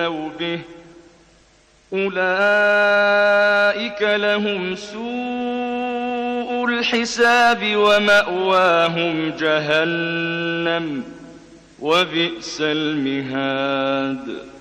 به أولئك لهم سوء الحساب ومأواهم جهنم وبئس المهاد.